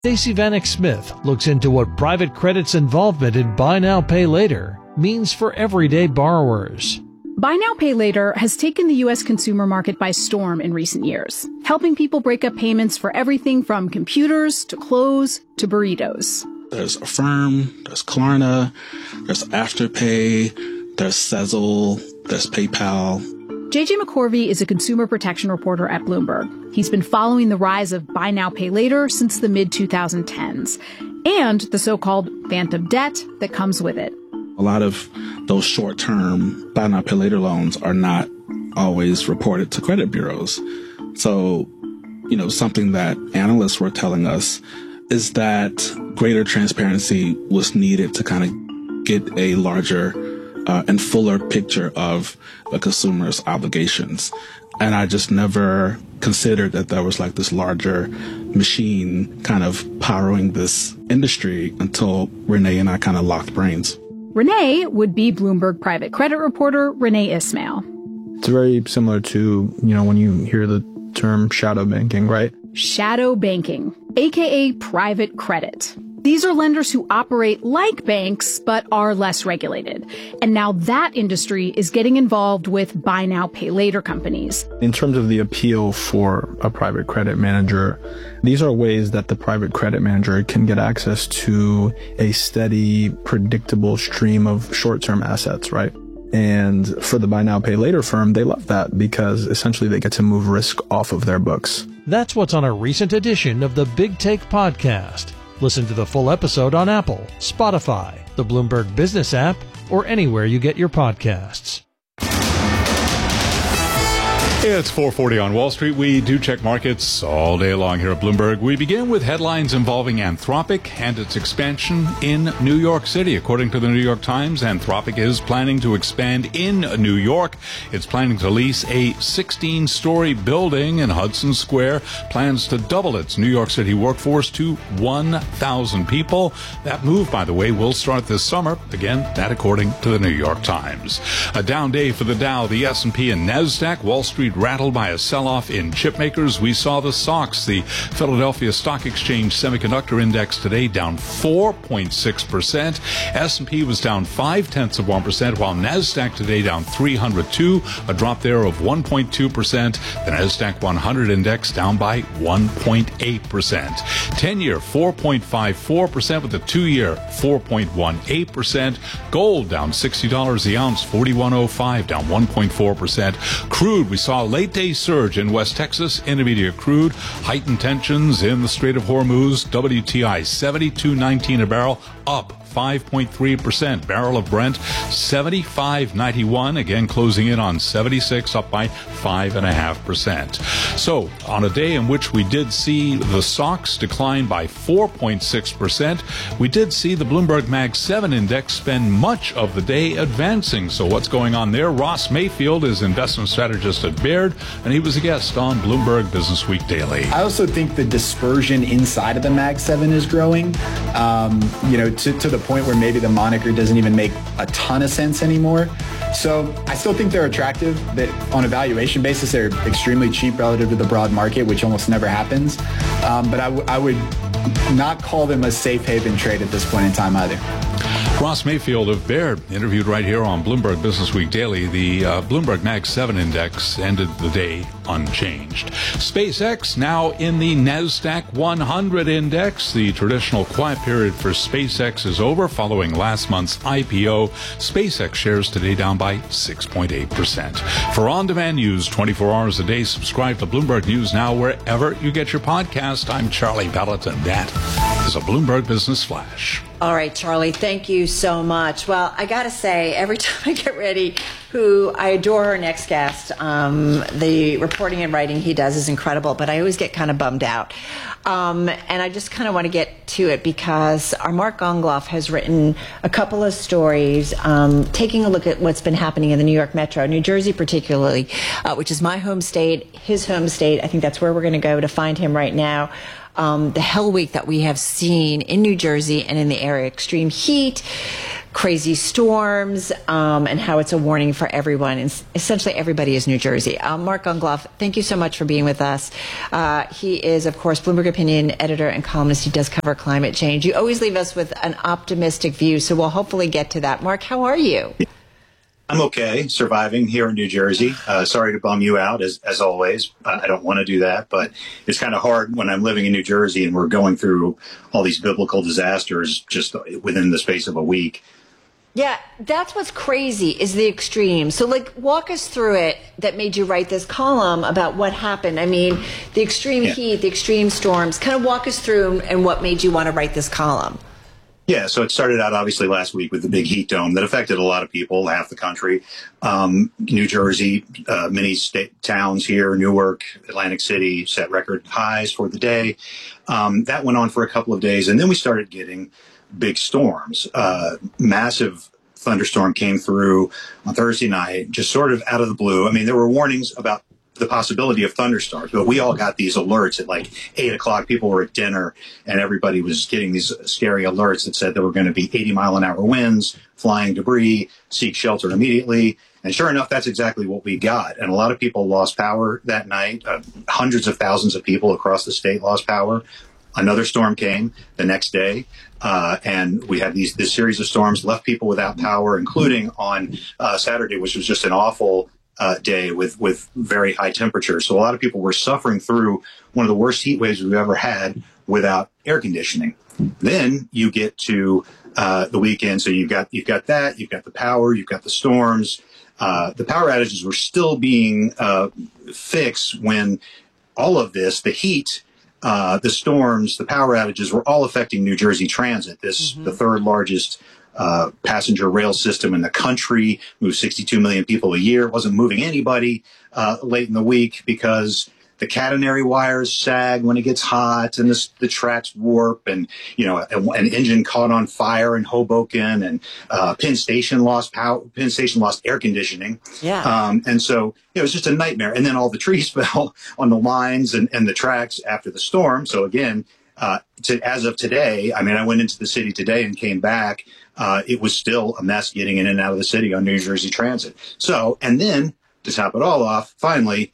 Stacey Vanek Smith looks into what private credit's involvement in Buy Now, Pay Later means for everyday borrowers. Buy Now, Pay Later has taken the U.S. consumer market by storm in recent years, helping people break up payments for everything from computers to clothes to burritos. There's Affirm, there's Klarna, there's Afterpay, there's Sezzle, there's PayPal. JJ McCorvey is a consumer protection reporter at Bloomberg. He's been following the rise of Buy Now, Pay Later since the mid-2010s and the so-called phantom debt that comes with it. A lot of those short-term Buy Now, Pay Later loans are not always reported to credit bureaus. So, something that analysts were telling us is that greater transparency was needed to kind of get a larger and fuller picture of the consumer's obligations. And I just never considered that there was like this larger machine kind of powering this industry until Renee and I kind of locked brains. Renee would be Bloomberg private credit reporter Renee Ismail. It's very similar to, when you hear the term shadow banking, right? Shadow banking, aka private credit. These are lenders who operate like banks, but are less regulated. And now that industry is getting involved with Buy Now, Pay Later companies. In terms of the appeal for a private credit manager, these are ways that the private credit manager can get access to a steady, predictable stream of short-term assets, right? And for the Buy Now, Pay Later firm, they love that because essentially they get to move risk off of their books. That's what's on a recent edition of the Big Take podcast. Listen to the full episode on Apple, Spotify, the Bloomberg Business app, or anywhere you get your podcasts. It's 4:40 on Wall Street. We do check markets all day long here at Bloomberg. We begin with headlines involving Anthropic and its expansion in New York City. According to the New York Times, Anthropic is planning to expand in New York. It's planning to lease a 16-story building in Hudson Square, plans to double its New York City workforce to 1,000 people. That move, by the way, will start this summer. Again, that according to the New York Times. A down day for the Dow, the S&P, and NASDAQ. Wall Street rattled by a sell-off in chip makers. We saw the SOX, the Philadelphia Stock Exchange Semiconductor Index, today down 4.6%. S&P was down 0.5%, while NASDAQ today down 302, a drop there of 1.2%. The NASDAQ 100 Index down by 1.8%. 10-year 4.54%, with the 2-year 4.18%. Gold down $60 the ounce, 41.05, down 1.4%. Crude, we saw a late-day surge in West Texas intermediate crude. Heightened tensions in the Strait of Hormuz. WTI $72.19 a barrel, up 5.3%. Barrel of Brent, 75.91, again closing in on 76, up by 5.5%. So, on a day in which we did see the SOX decline by 4.6%, we did see the Bloomberg Mag 7 index spend much of the day advancing. So what's going on there? Ross Mayfield is investment strategist at Baird, and he was a guest on Bloomberg Business Week Daily. I also think the dispersion inside of the Mag 7 is growing, to the point where maybe the moniker doesn't even make a ton of sense anymore. So I still think they're attractive, that on a valuation basis, they're extremely cheap relative to the broad market, which almost never happens. But I would not call them a safe haven trade at this point in time either. Ross Mayfield of Baird, interviewed right here on Bloomberg Business Week Daily. The Bloomberg Mag 7 index ended the day unchanged. SpaceX now in the NASDAQ 100 index. The traditional quiet period for SpaceX is over following last month's IPO. SpaceX shares today down by 6.8%. For on-demand news 24 hours a day, subscribe to Bloomberg News Now wherever you get your podcast. I'm Charlie Pellet, and that is a Bloomberg Business Flash. All right, Charlie, thank you so much. Well, I got to say, every time I get ready, I adore our next guest. The reporting and writing he does is incredible, but I always get kind of bummed out. And I just kind of want to get to it because our Mark Gongloff has written a couple of stories taking a look at what's been happening in the New York Metro, New Jersey particularly, which is my home state, his home state. I think that's where we're going to go to find him right now. The hell week that we have seen in New Jersey and in the area, extreme heat, crazy storms, and how it's a warning for everyone. And essentially, everybody is New Jersey. Mark Gungloff, thank you so much for being with us. He is, of course, Bloomberg Opinion editor and columnist. He does cover climate change. You always leave us with an optimistic view, so we'll hopefully get to that. Mark, how are you? I'm okay, surviving here in New Jersey. Sorry to bum you out, as always. I don't want to do that, but it's kind of hard when I'm living in New Jersey and we're going through all these biblical disasters just within the space of a week. Yeah, that's what's crazy is the extreme. So, walk us through it that made you write this column about what happened. I mean, the extreme heat, the extreme storms. Kind of walk us through and what made you want to write this column. Yeah, so it started out obviously last week with the big heat dome that affected a lot of people, half the country. New Jersey, many state towns here, Newark, Atlantic City set record highs for the day. That went on for a couple of days, and then we started getting big storms. Massive thunderstorm came through on Thursday night, just sort of out of the blue. I mean, there were warnings about the possibility of thunderstorms, but we all got these alerts at 8 o'clock. People were at dinner and everybody was getting these scary alerts that said there were going to be 80-mile-an-hour winds, flying debris, seek shelter immediately. And sure enough, that's exactly what we got. And a lot of people lost power that night. Hundreds of thousands of people across the state lost power. Another storm came the next day, and we had this series of storms left people without power, including on Saturday, which was just an awful day with very high temperatures. So a lot of people were suffering through one of the worst heat waves we've ever had without air conditioning. Then you get to the weekend, so you've got that, you've got the power, you've got the storms. The power outages were still being fixed when all of this, the heat, the storms, the power outages were all affecting New Jersey Transit, the third largest passenger rail system in the country, moves 62 million people a year. It wasn't moving anybody late in the week because the catenary wires sag when it gets hot, and the tracks warp, and an engine caught on fire in Hoboken, and Penn Station lost power. Penn Station lost air conditioning. Yeah, and so it was just a nightmare. And then all the trees fell on the lines and the tracks after the storm. So again, as of today, I mean, I went into the city today and came back. It was still a mess getting in and out of the city on New Jersey Transit. So, and then to top it all off, finally,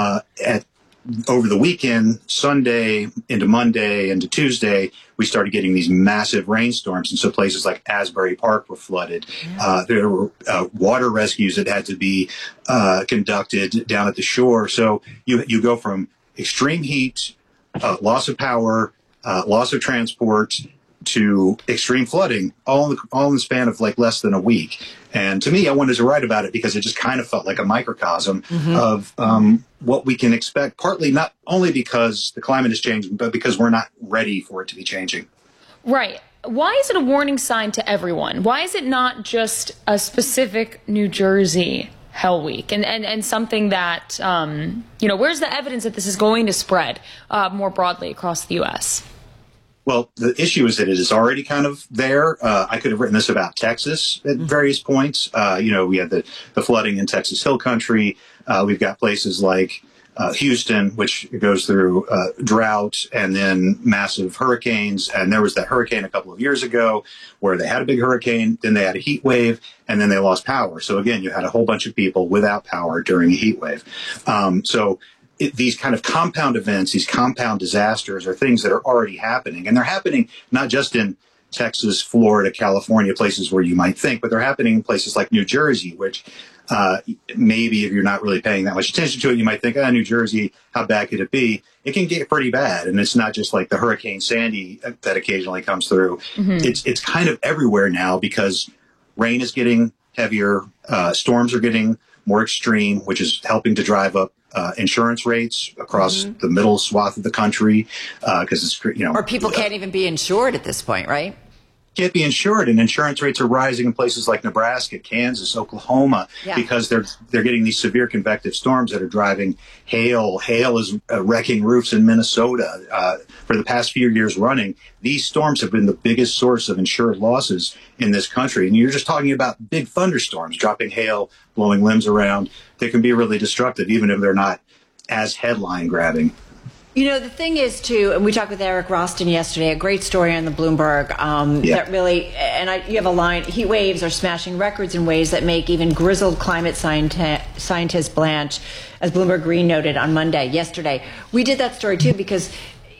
over the weekend, Sunday into Monday into Tuesday, we started getting these massive rainstorms. And so places like Asbury Park were flooded. There were water rescues that had to be conducted down at the shore. So you go from extreme heat, loss of power, loss of transport, to extreme flooding, all in the span of less than a week. And to me, I wanted to write about it because it just kind of felt like a microcosm of what we can expect, partly not only because the climate is changing, but because we're not ready for it to be changing. Right. Why is it a warning sign to everyone? Why is it not just a specific New Jersey Hell Week and something that, where's the evidence that this is going to spread more broadly across the U.S.? Well, the issue is that it is already kind of there. I could have written this about Texas at various points. We had the flooding in Texas Hill Country. We've got places like Houston, which goes through drought and then massive hurricanes. And there was that hurricane a couple of years ago where they had a big hurricane, then they had a heat wave, and then they lost power. So again, you had a whole bunch of people without power during a heat wave. These kind of compound events, these compound disasters are things that are already happening. And they're happening not just in Texas, Florida, California, places where you might think, but they're happening in places like New Jersey, which maybe if you're not really paying that much attention to it, you might think, New Jersey, how bad could it be? It can get pretty bad. And it's not just like the Hurricane Sandy that occasionally comes through. It's kind of everywhere now because rain is getting heavier, storms are getting more extreme, which is helping to drive up insurance rates across the middle swath of the country because it's, or people can't even be insured at this point, right? Can't be insured, and insurance rates are rising in places like Nebraska, Kansas, Oklahoma, because they're getting these severe convective storms that are driving hail. Hail is wrecking roofs in Minnesota. For the past few years running, these storms have been the biggest source of insured losses in this country. And you're just talking about big thunderstorms, dropping hail, blowing limbs around. They can be really destructive, even if they're not as headline grabbing. The thing is, too, and we talked with Eric Roston yesterday, a great story on the Bloomberg, that really, you have a line, heat waves are smashing records in ways that make even grizzled climate scientist blanch, as Bloomberg Green noted on yesterday. We did that story, too, because,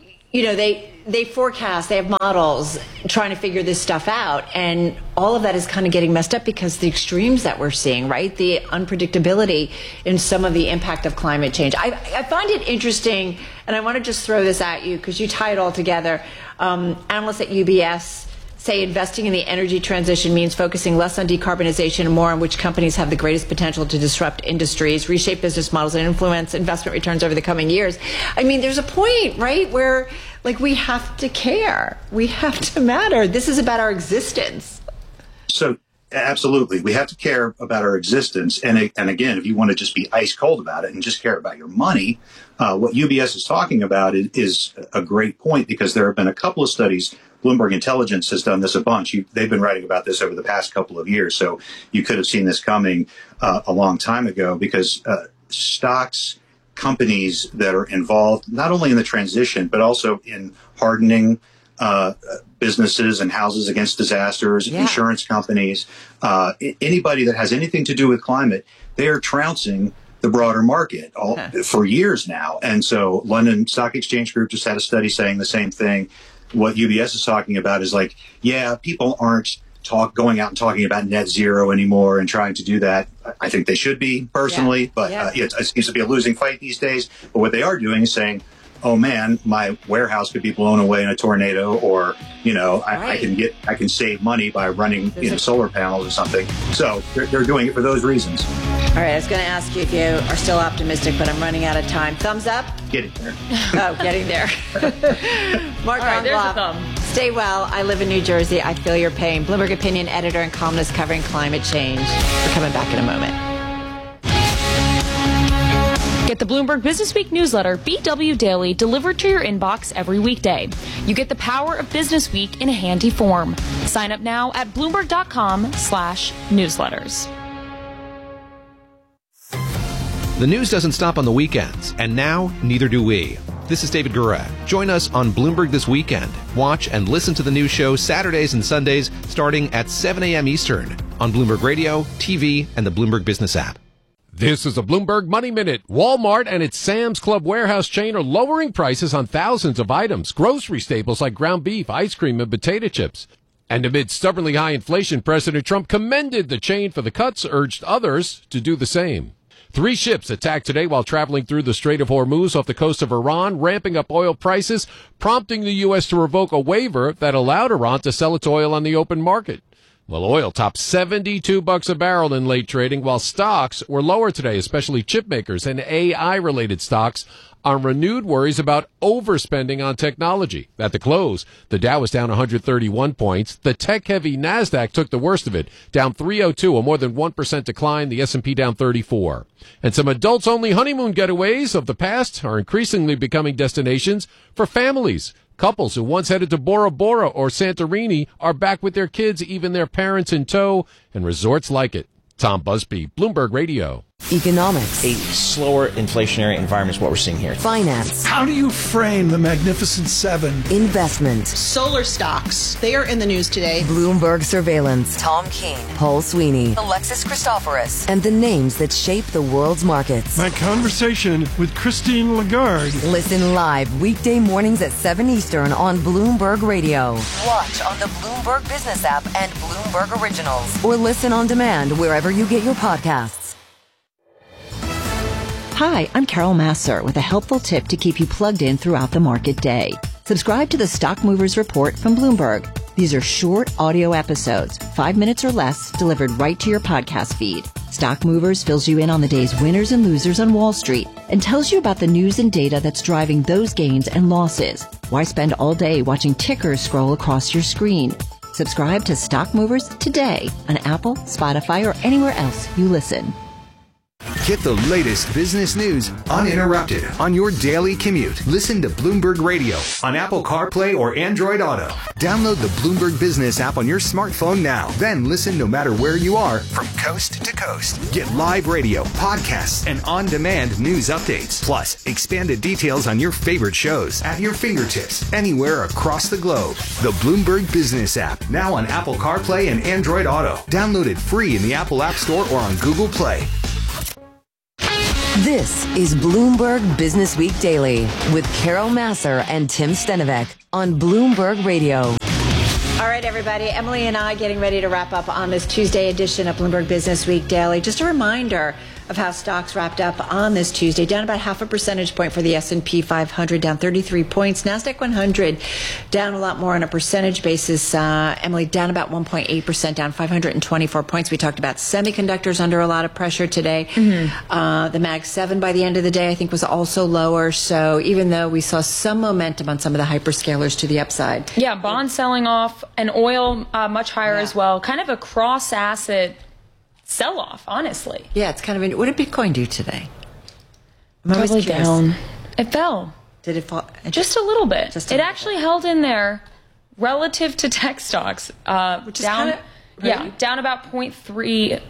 they forecast, they have models trying to figure this stuff out, and all of that is kind of getting messed up because the extremes that we're seeing, right? The unpredictability in some of the impact of climate change. I find it interesting, and I want to just throw this at you because you tie it all together. Analysts at UBS say investing in the energy transition means focusing less on decarbonization and more on which companies have the greatest potential to disrupt industries, reshape business models, and influence investment returns over the coming years. I mean, there's a point, right, where we have to care. We have to matter. This is about our existence. So absolutely, we have to care about our existence. And again, if you want to just be ice cold about it and just care about your money, what UBS is talking about is a great point, because there have been a couple of studies. Bloomberg Intelligence has done this a bunch. They've been writing about this over the past couple of years. So you could have seen this coming a long time ago, because stocks, companies that are involved not only in the transition, but also in hardening businesses and houses against disasters, insurance companies, anybody that has anything to do with climate, they are trouncing the broader market for years now. And so London Stock Exchange Group just had a study saying the same thing. What UBS is talking about is people aren't going out and talking about net zero anymore and trying to do that. I think they should be, personally, but it seems to be a losing fight these days. But what they are doing is saying, oh man, my warehouse could be blown away in a tornado, or I can save money by running solar panels or something. So they're doing it for those reasons. All right, I was going to ask you if you are still optimistic, but I'm running out of time. Thumbs up? Getting there. Oh, getting there. Mark, all right, there's a thumb. Stay well. I live in New Jersey. I feel your pain. Bloomberg Opinion editor and columnist covering climate change. We're coming back in a moment. Get the Bloomberg Business Week newsletter, BW Daily, delivered to your inbox every weekday. You get the power of Business Week in a handy form. Sign up now at Bloomberg.com/newsletters. The news doesn't stop on the weekends, and now neither do we. This is David Gura. Join us on Bloomberg This Weekend. Watch and listen to the news show Saturdays and Sundays starting at 7 a.m. Eastern on Bloomberg Radio, TV, and the Bloomberg Business app. This is a Bloomberg Money Minute. Walmart and its Sam's Club warehouse chain are lowering prices on thousands of items, grocery staples like ground beef, ice cream, and potato chips. And amid stubbornly high inflation, President Trump commended the chain for the cuts, urged others to do the same. 3 ships attacked today while traveling through the Strait of Hormuz off the coast of Iran, ramping up oil prices, prompting the U.S. to revoke a waiver that allowed Iran to sell its oil on the open market. Well, oil topped $72 a barrel in late trading, while stocks were lower today, especially chip makers and AI-related stocks, on renewed worries about overspending on technology. At the close, the Dow was down 131 points. The tech-heavy NASDAQ took the worst of it, down 302, a more than 1% decline. The S&P down 34. And some adults-only honeymoon getaways of the past are increasingly becoming destinations for families. Couples who once headed to Bora Bora or Santorini are back with their kids, even their parents in tow, and resorts like it. Tom Busby, Bloomberg Radio. Economics. A slower inflationary environment is what we're seeing here. Finance. How do you frame the Magnificent Seven? Investment. Solar stocks. They are in the news today. Bloomberg Surveillance. Tom Keene. Paul Sweeney. Alexis Christoforous. And the names that shape the world's markets. My conversation with Christine Lagarde. Listen live weekday mornings at 7 Eastern on Bloomberg Radio. Watch on the Bloomberg Business app and Bloomberg Originals. Or listen on demand wherever you get your podcasts. Hi, I'm Carol Massar with a helpful tip to keep you plugged in throughout the market day. Subscribe to the Stock Movers Report from Bloomberg. These are short audio episodes, 5 minutes or less, delivered right to your podcast feed. Stock Movers fills you in on the day's winners and losers on Wall Street and tells you about the news and data that's driving those gains and losses. Why spend all day watching tickers scroll across your screen? Subscribe to Stock Movers today on Apple, Spotify, or anywhere else you listen. Get the latest business news uninterrupted on your daily commute. Listen to Bloomberg Radio on Apple CarPlay or Android Auto. Download the Bloomberg Business app on your smartphone now. Then listen no matter where you are from coast to coast. Get live radio, podcasts, and on-demand news updates. Plus, expanded details on your favorite shows at your fingertips anywhere across the globe. The Bloomberg Business app, now on Apple CarPlay and Android Auto. Download it free in the Apple App Store or on Google Play. This is Bloomberg Business Week Daily with Carol Massar and Tim Stenovec on Bloomberg Radio. All right, everybody. Emily and I getting ready to wrap up on this Tuesday edition of Bloomberg Business Week Daily. Just a reminder of how stocks wrapped up on this Tuesday. Down about half a percentage point for the S&P 500, down 33 points. NASDAQ 100 down a lot more on a percentage basis. Emily, down about 1.8%, down 524 points. We talked about semiconductors under a lot of pressure today. The Mag 7 by the end of the day, I think, was also lower. So even though we saw some momentum on some of the hyperscalers to the upside. Yeah, bonds selling off and oil much higher as well. Kind of a cross-asset sell-off, honestly. Yeah, it's kind of... What did Bitcoin do today? Probably down. It fell. Did it fall? Just a little bit. It actually held in there relative to tech stocks. Which is down, kind of... down about 0.3%.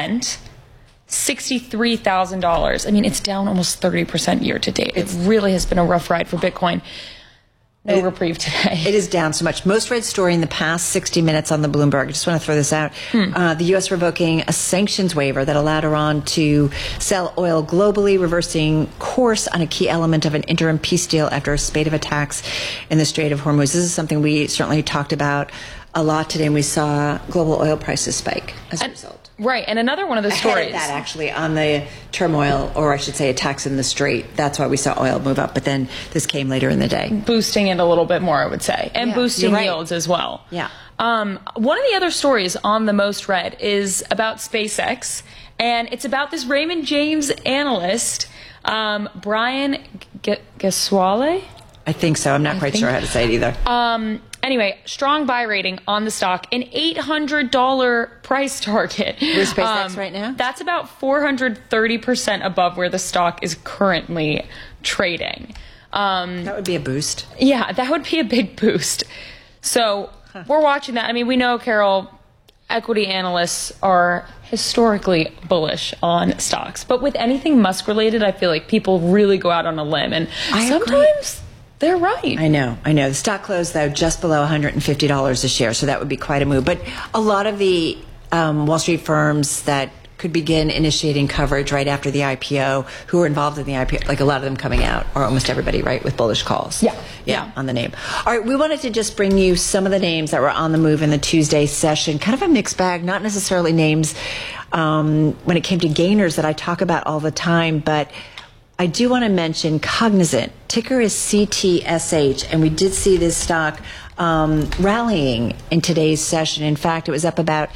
$63,000. I mean, it's down almost 30% year to date. It really has been a rough ride for Bitcoin. No reprieve today. It is down so much. Most read story in the past 60 minutes on the Bloomberg. I just want to throw this out. The U.S. revoking a sanctions waiver that allowed Iran to sell oil globally, reversing course on a key element of an interim peace deal after a spate of attacks in the Strait of Hormuz. This is something we certainly talked about a lot today, and we saw global oil prices spike as a result. Right, and another one of the Ahead stories. of that, actually, on the turmoil, or I should say attacks in the Strait. That's why we saw oil move up, but then this came later in the day. Boosting it a little bit more, I would say, and boosting yields as well. Yeah. One of the other stories on the most read is about SpaceX, and it's about this Raymond James analyst, Brian Gesuale. I think so. I'm not quite sure how to say it either. Anyway, strong buy rating on the stock, an $800 price target. Where's SpaceX right now? That's about 430% above where the stock is currently trading. That would be a boost. Yeah, that would be a big boost. So we're watching that. I mean, we know, Carol, equity analysts are historically bullish on stocks. But with anything Musk related, I feel like people really go out on a limb. And sometimes... they're right. I know. The stock closed, though, just below $150 a share, so that would be quite a move. But a lot of the Wall Street firms that could begin initiating coverage right after the IPO, who were involved in the IPO, like a lot of them coming out, or almost everybody, right, with bullish calls. Yeah, on the name. All right, we wanted to just bring you some of the names that were on the move in the Tuesday session. Kind of a mixed bag, not necessarily names when it came to gainers that I talk about all the time, but I do want to mention Cognizant. Ticker is CTSH, and we did see this stock rallying in today's session. In fact, it was up about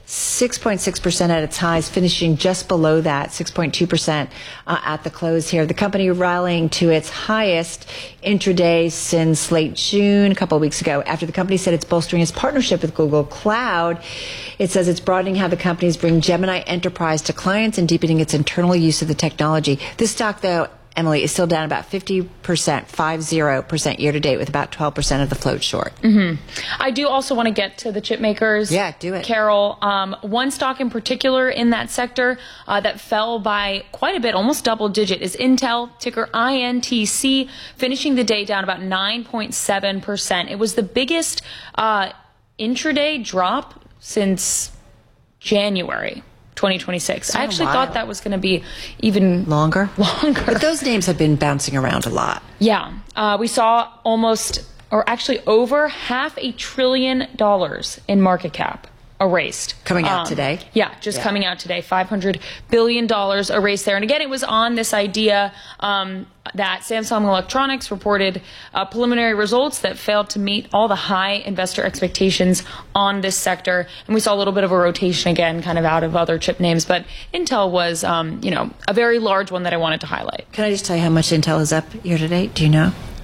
6.6% at its highs, finishing just below that, 6.2% at the close here. The company rallying to its highest intraday since late June, a couple of weeks ago, after the company said it's bolstering its partnership with Google Cloud. It says it's broadening how the companies bring Gemini Enterprise to clients and deepening its internal use of the technology. This stock, though, Emily, is still down about 50% year to date, with about 12% of the float short. I do also want to get to the chip makers. Yeah, do it. Carol, one stock in particular in that sector that fell by quite a bit, almost double digit, is Intel, ticker INTC, finishing the day down about 9.7%. It was the biggest intraday drop since January 2026. I actually thought that was going to be even longer. But those names have been bouncing around a lot. Yeah. We saw almost, or actually over $500 billion in market cap erased. Coming out today? Yeah, coming out today. $500 billion erased there. And again, it was on this idea that Samsung Electronics reported preliminary results that failed to meet all the high investor expectations on this sector. And we saw a little bit of a rotation again, kind of out of other chip names. But Intel was, a very large one that I wanted to highlight. Can I just tell you how much Intel is up year to date? Do you know?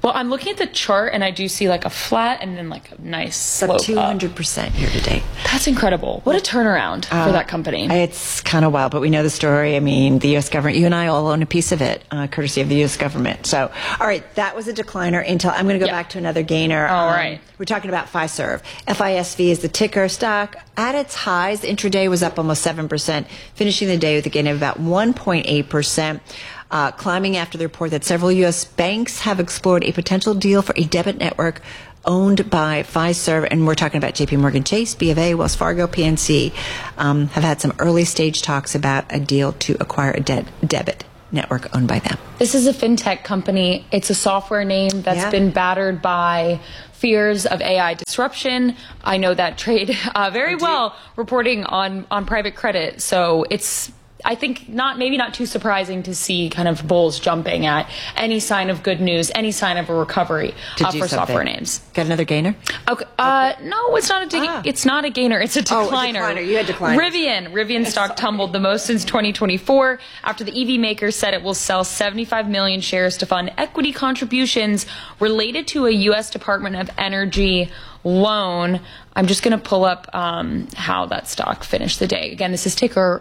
Well, I'm looking at the chart, and I do see like a flat and then like a nice slope up 200% year to date. That's incredible. What a turnaround for that company. It's kind of wild, but we know the story. I mean, the U.S. government, you and I all own a piece of it, courtesy of the U.S. government. So, all right, that was a decliner. Intel. I'm going to go back to another gainer. All right. We're talking about Fiserv. FISV is the ticker. Stock at its highs. The intraday was up almost 7%, finishing the day with a gain of about 1.8%. Climbing after the report that several U.S. banks have explored a potential deal for a debit network owned by Fiserv, and we're talking about J.P. Morgan Chase, B of A, Wells Fargo, PNC, have had some early stage talks about a deal to acquire a debit network owned by them. This is a fintech company. It's a software name that's been battered by fears of AI disruption. I know that trade very well, reporting on private credit. So it's, I think, maybe not too surprising to see kind of bulls jumping at any sign of good news, any sign of a recovery for software names. Got another gainer? Okay. No, it's not it's not a gainer. It's a decliner. Oh, a decliner. You had decliners. Rivian stock tumbled the most since 2024 after the EV maker said it will sell 75 million shares to fund equity contributions related to a U.S. Department of Energy loan. I'm just going to pull up how that stock finished the day. Again, this is ticker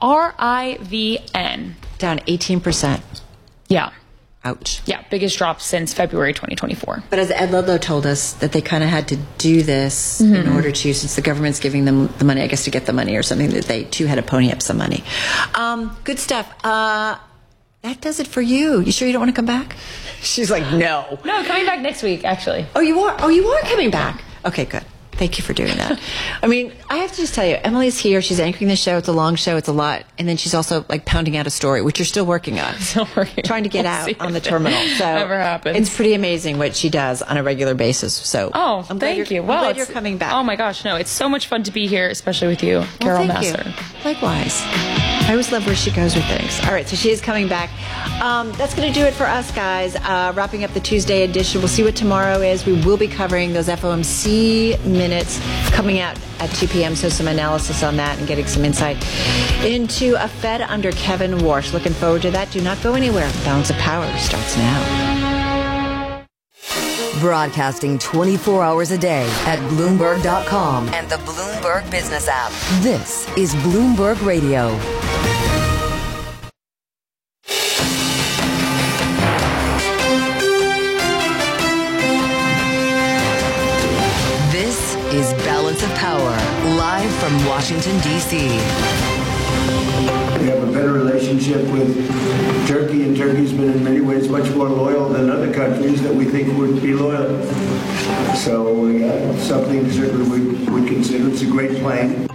RIVN. Down 18%. Yeah. Ouch. Yeah, biggest drop since February 2024. But as Ed Ludlow told us, that they kind of had to do this in order to, since the government's giving them the money, I guess to get the money or something, that they too had to pony up some money. Good stuff. That does it for you. You sure you don't want to come back? She's like, no. No, coming back next week, actually. Oh, you are? Oh, you are coming back. Okay, good. Thank you for doing that. I mean, I have to just tell you, Emily's here. She's anchoring the show. It's a long show. It's a lot. And then she's also like pounding out a story, which you're still working on. Trying to get out on the terminal. So never happens. It's pretty amazing what she does on a regular basis. So thank you. Well, I'm glad you're coming back. Oh my gosh, no, it's so much fun to be here, especially with you, Carol Massar. Likewise. I always love where she goes with things. All right, so she is coming back. That's going to do it for us, guys. Wrapping up the Tuesday edition. We'll see what tomorrow is. We will be covering those FOMC minutes coming out at 2 p.m., so some analysis on that and getting some insight into a Fed under Kevin Warsh. Looking forward to that. Do not go anywhere. Balance of Power starts now. Broadcasting 24 hours a day at Bloomberg.com and the Bloomberg Business app. This is Bloomberg Radio. This is Balance of Power, live from Washington, D.C. We have a better relationship with Turkey, and Turkey's been in many ways much more loyal than other countries that we think would be loyal. So something certainly we would consider. It's a great plane.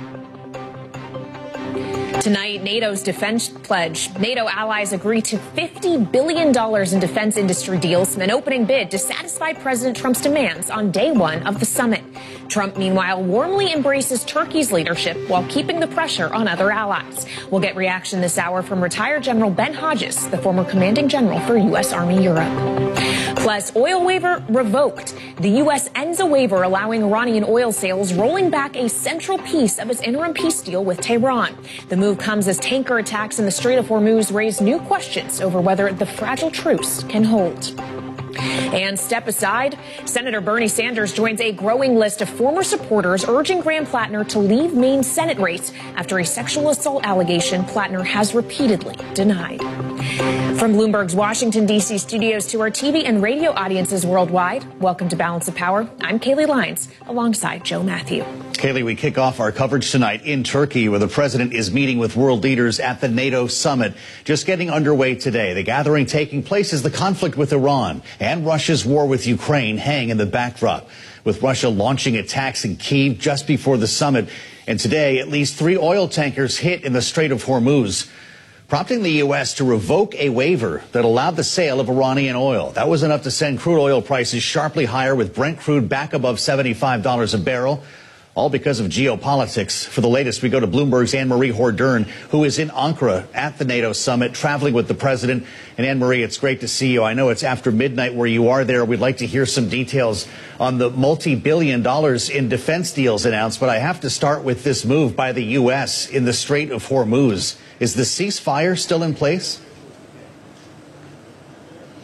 Tonight, NATO's defense pledge. NATO allies agree to $50 billion in defense industry deals, an opening bid to satisfy President Trump's demands on day one of the summit. Trump, meanwhile, warmly embraces Turkey's leadership while keeping the pressure on other allies. We'll get reaction this hour from retired General Ben Hodges, the former commanding general for U.S. Army Europe. Plus, oil waiver revoked. The U.S. ends a waiver allowing Iranian oil sales, rolling back a central piece of its interim peace deal with Tehran. The move comes as tanker attacks in the Strait of Hormuz raise new questions over whether the fragile truce can hold. And step aside, Senator Bernie Sanders joins a growing list of former supporters urging Graham Plattner to leave Maine's Senate race after a sexual assault allegation Plattner has repeatedly denied. From Bloomberg's Washington, D.C. studios to our TV and radio audiences worldwide, welcome to Balance of Power. I'm Kaylee Lyons, alongside Joe Matthew. Kaylee, we kick off our coverage tonight in Turkey, where the president is meeting with world leaders at the NATO summit. Just getting underway today. The gathering taking place as the conflict with Iran and Russia's war with Ukraine hang in the backdrop, with Russia launching attacks in Kyiv just before the summit. And today, at least 3 oil tankers hit in the Strait of Hormuz, prompting the U.S. to revoke a waiver that allowed the sale of Iranian oil. That was enough to send crude oil prices sharply higher, with Brent crude back above $75 a barrel. All because of geopolitics. For the latest, we go to Bloomberg's Anne-Marie Hordern, who is in Ankara at the NATO summit, traveling with the president. And Anne-Marie, it's great to see you. I know it's after midnight where you are there. We'd like to hear some details on the multi-billion dollars in defense deals announced. But I have to start with this move by the U.S. in the Strait of Hormuz. Is the ceasefire still in place?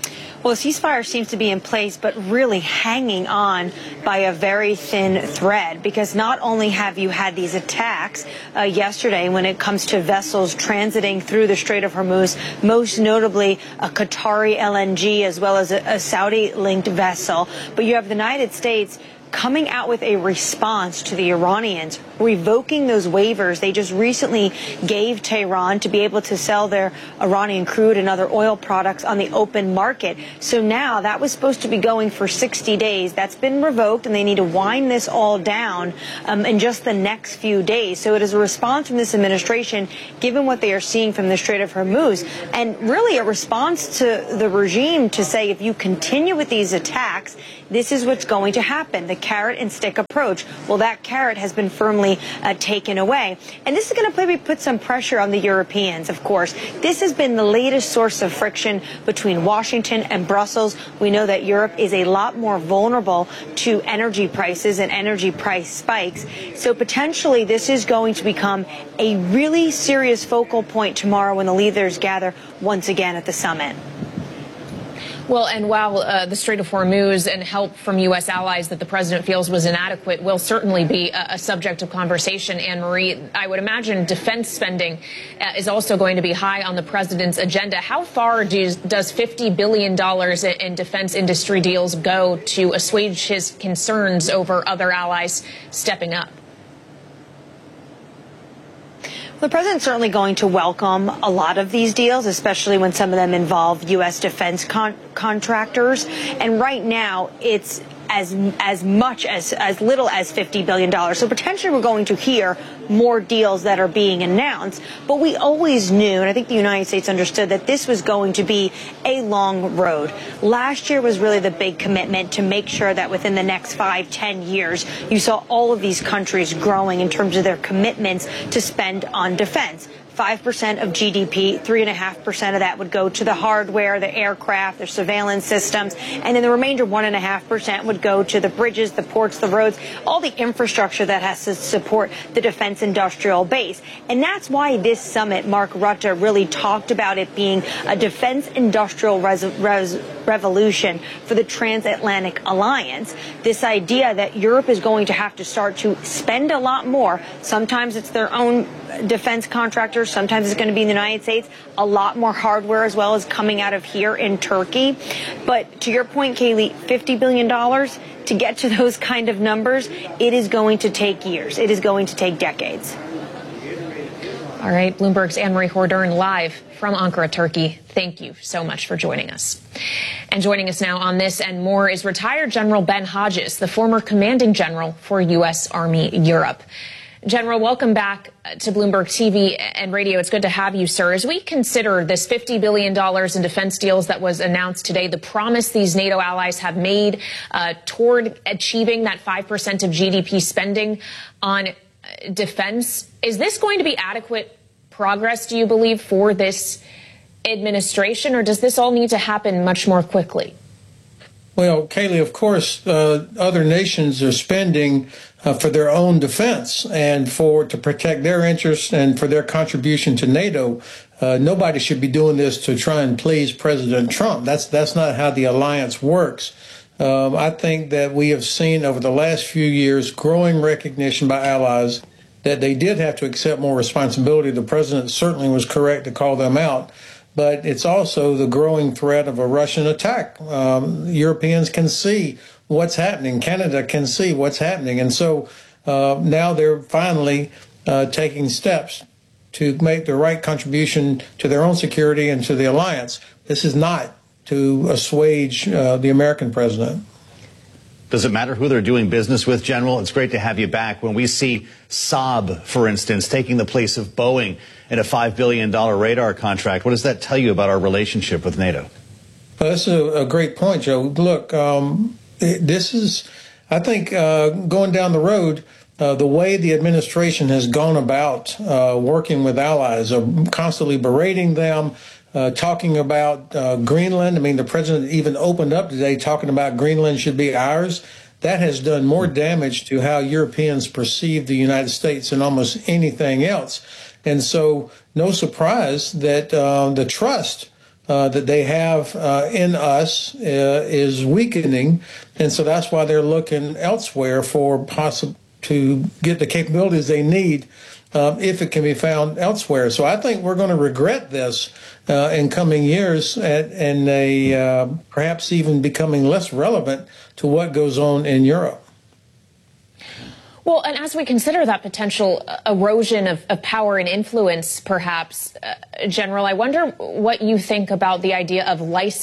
Well, the ceasefire seems to be in place, but really hanging on by a very thin thread, because not only have you had these attacks yesterday when it comes to vessels transiting through the Strait of Hormuz, most notably a Qatari LNG as well as a Saudi-linked vessel, but you have the United States coming out with a response to the Iranians, revoking those waivers they just recently gave Tehran to be able to sell their Iranian crude and other oil products on the open market. So now that was supposed to be going for 60 days. That's been revoked, and they need to wind this all down in just the next few days. So it is a response from this administration, given what they are seeing from the Strait of Hormuz, and really a response to the regime to say, if you continue with these attacks, this is what's going to happen. The carrot and stick approach. Well, that carrot has been firmly taken away. And this is going to maybe put some pressure on the Europeans, of course. This has been the latest source of friction between Washington and Brussels. We know that Europe is a lot more vulnerable to energy prices and energy price spikes. So potentially this is going to become a really serious focal point tomorrow when the leaders gather once again at the summit. Well, and while the Strait of Hormuz and help from U.S. allies that the president feels was inadequate will certainly be a subject of conversation, Anne-Marie, I would imagine defense spending is also going to be high on the president's agenda. How far does $50 billion in defense industry deals go to assuage his concerns over other allies stepping up? The president's certainly going to welcome a lot of these deals, especially when some of them involve U.S. defense contractors. And right now, it's as little as $50 billion. So potentially we're going to hear more deals that are being announced. But we always knew, and I think the United States understood, that this was going to be a long road. Last year was really the big commitment to make sure that within the next 5-10 years, you saw all of these countries growing in terms of their commitments to spend on defense. 5% of GDP, 3.5% of that would go to the hardware, the aircraft, the surveillance systems, and then the remainder 1.5% would go to the bridges, the ports, the roads, all the infrastructure that has to support the defense industrial base. And that's why this summit, Mark Rutte really talked about it being a defense industrial revolution for the transatlantic alliance. This idea that Europe is going to have to start to spend a lot more. Sometimes it's their own defense contractors. Sometimes it's going to be in the United States. A lot more hardware as well as coming out of here in Turkey. But to your point, Kaylee, $50 billion to get to those kind of numbers, it is going to take years. It is going to take decades. All right, Bloomberg's Anne-Marie Hordern live from Ankara, Turkey. Thank you so much for joining us. And joining us now on this and more is retired General Ben Hodges, the former commanding general for U.S. Army Europe. General, welcome back to Bloomberg TV and radio. It's good to have you, sir. As we consider this $50 billion in defense deals that was announced today, the promise these NATO allies have made toward achieving that 5% of GDP spending on defense, is this going to be adequate progress, do you believe, for this administration, or does this all need to happen much more quickly? Well, Kaylee, of course, other nations are spending for their own defense and to protect their interests and for their contribution to NATO. Nobody should be doing this to try and please President Trump. That's not how the alliance works. I think that we have seen over the last few years growing recognition by allies that they did have to accept more responsibility. The president certainly was correct to call them out. But it's also the growing threat of a Russian attack. Europeans can see what's happening. Canada can see what's happening. And so now they're finally taking steps to make the right contribution to their own security and to the alliance. This is not to assuage the American president. Does it matter who they're doing business with, General? It's great to have you back. When we see Saab, for instance, taking the place of Boeing in a $5 billion radar contract, what does that tell you about our relationship with NATO? Well, that's a great point, Joe. Look, this is, I think, going down the road, the way the administration has gone about working with allies, constantly berating them, talking about Greenland. I mean, the president even opened up today talking about Greenland should be ours. That has done more damage to how Europeans perceive the United States than almost anything else. And so no surprise that the trust that they have in us is weakening, and so that's why they're looking elsewhere for to get the capabilities they need if it can be found elsewhere. So I think we're going to regret this in coming years, and perhaps even becoming less relevant to what goes on in Europe. Well, and as we consider that potential erosion of power and influence, perhaps, General, I wonder what you think about the idea of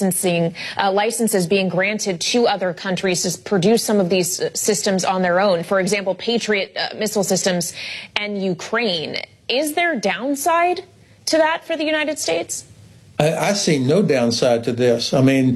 licenses being granted to other countries to produce some of these systems on their own. For example, Patriot missile systems and Ukraine. Is there downside to that for the United States? I see no downside to this. I mean,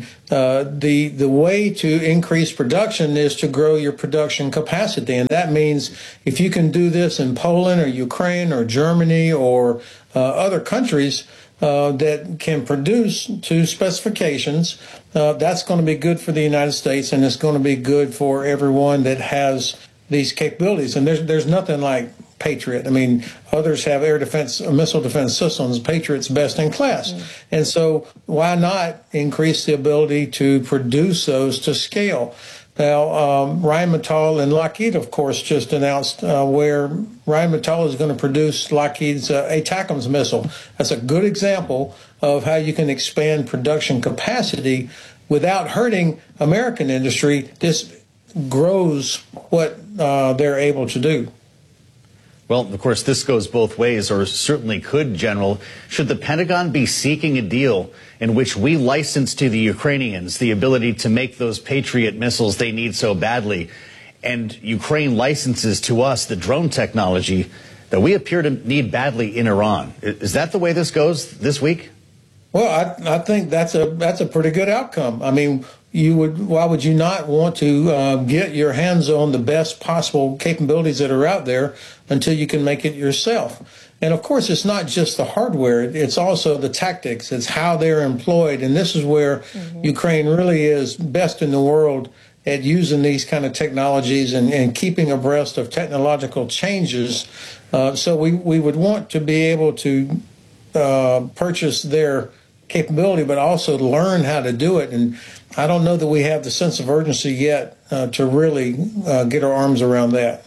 the way to increase production is to grow your production capacity. And that means if you can do this in Poland or Ukraine or Germany or other countries that can produce to specifications, that's going to be good for the United States, and it's going to be good for everyone that has these capabilities. And there's nothing like Patriot. I mean, others have air defense, missile defense systems. Patriot's best in class. And so why not increase the ability to produce those to scale? Now, Rheinmetall and Lockheed, of course, just announced where Rheinmetall is going to produce Lockheed's ATACMS missile. That's a good example of how you can expand production capacity without hurting American industry. This grows what they're able to do. Well, of course, this goes both ways, or certainly could, General. Should the Pentagon be seeking a deal in which we license to the Ukrainians the ability to make those Patriot missiles they need so badly, and Ukraine licenses to us the drone technology that we appear to need badly in Iran? Is that the way this goes this week? Well, I think that's a pretty good outcome. I mean, why would you not want to get your hands on the best possible capabilities that are out there until you can make it yourself? And of course, it's not just the hardware, it's also the tactics, it's how they're employed. And this is where Ukraine really is best in the world at using these kind of technologies and keeping abreast of technological changes. So we would want to be able to purchase their capability, but also learn how to do it. And I don't know that we have the sense of urgency yet to really get our arms around that.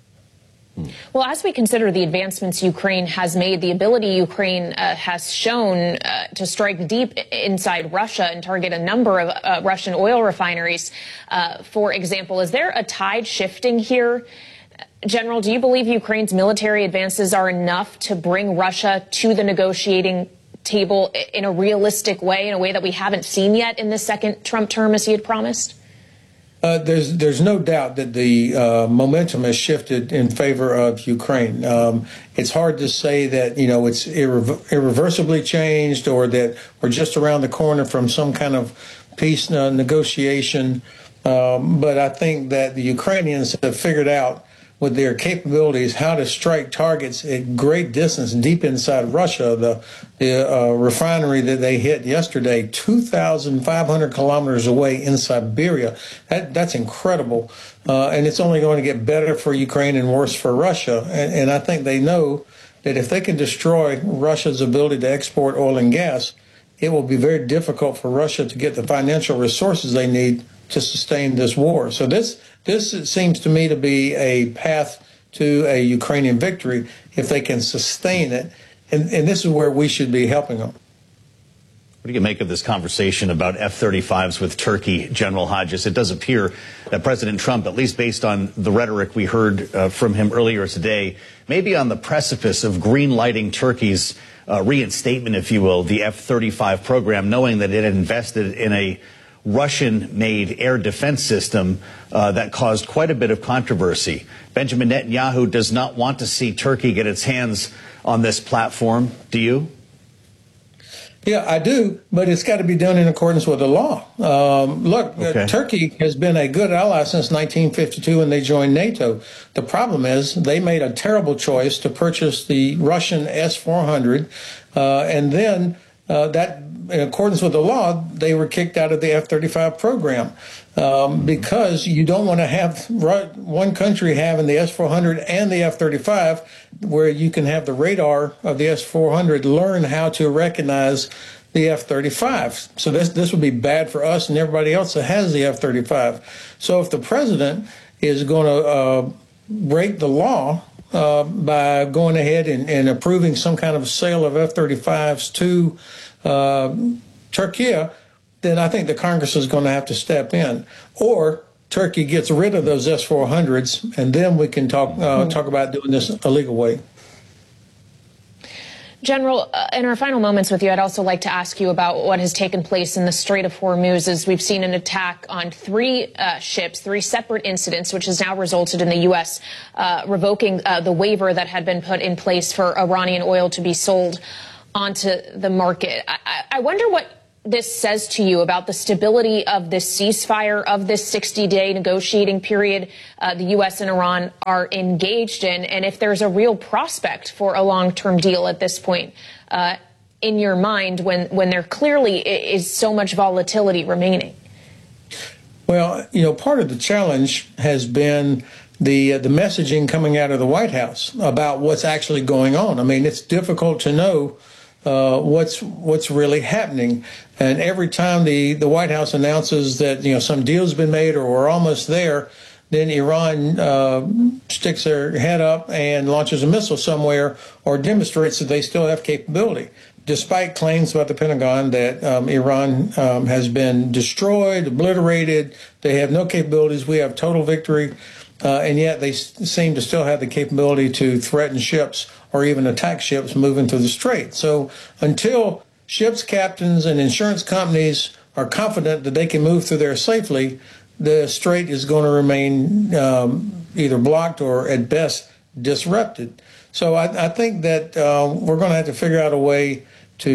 Well, as we consider the advancements Ukraine has made, the ability Ukraine has shown to strike deep inside Russia and target a number of Russian oil refineries, for example, is there a tide shifting here? General, do you believe Ukraine's military advances are enough to bring Russia to the negotiating table in a realistic way, in a way that we haven't seen yet in the second Trump term as he had promised? There's no doubt that the momentum has shifted in favor of Ukraine. It's hard to say that, it's irreversibly changed or that we're just around the corner from some kind of peace negotiation. But I think that the Ukrainians have figured out with their capabilities how to strike targets at great distance deep inside Russia. The refinery that they hit yesterday, 2,500 kilometers away in Siberia, that's incredible. And it's only going to get better for Ukraine and worse for Russia. And I think they know that if they can destroy Russia's ability to export oil and gas, it will be very difficult for Russia to get the financial resources they need to sustain this war. So this seems to me to be a path to a Ukrainian victory if they can sustain it. And this is where we should be helping them. What do you make of this conversation about F-35s with Turkey, General Hodges? It does appear that President Trump, at least based on the rhetoric we heard from him earlier today, may be on the precipice of green-lighting Turkey's reinstatement, if you will, the F-35 program, knowing that it had invested in a Russian-made air defense system that caused quite a bit of controversy. Benjamin Netanyahu does not want to see Turkey get its hands on this platform. Do you? Yeah, I do, but it's got to be done in accordance with the law. Turkey has been a good ally since 1952 when they joined NATO. The problem is they made a terrible choice to purchase the Russian S-400, and then that, in accordance with the law, they were kicked out of the F-35 program because you don't want to have one country having the S-400 and the F-35 where you can have the radar of the S-400 learn how to recognize the F-35. So this would be bad for us and everybody else that has the F-35. So if the president is going to break the law by going ahead and approving some kind of sale of F-35s to Turkey, then I think the Congress is going to have to step in. Or Turkey gets rid of those S-400s, and then we can talk about doing this a legal way. General, in our final moments with you, I'd also like to ask you about what has taken place in the Strait of Hormuz, as we've seen an attack on three ships, three separate incidents, which has now resulted in the U.S. Revoking the waiver that had been put in place for Iranian oil to be sold onto the market. I wonder what this says to you about the stability of this ceasefire, of this 60-day negotiating period the U.S. and Iran are engaged in, and if there's a real prospect for a long-term deal at this point in your mind when there clearly is so much volatility remaining. Well, part of the challenge has been the messaging coming out of the White House about what's actually going on. I mean, it's difficult to know what's really happening. And every time the White House announces that, some deal's been made or we're almost there, then Iran sticks their head up and launches a missile somewhere or demonstrates that they still have capability. Despite claims by the Pentagon that Iran has been destroyed, obliterated, they have no capabilities, we have total victory, and yet they seem to still have the capability to threaten ships or even attack ships moving through the strait. So until ships captains and insurance companies are confident that they can move through there safely, the strait is going to remain either blocked or at best disrupted. So I think that we're going to have to figure out a way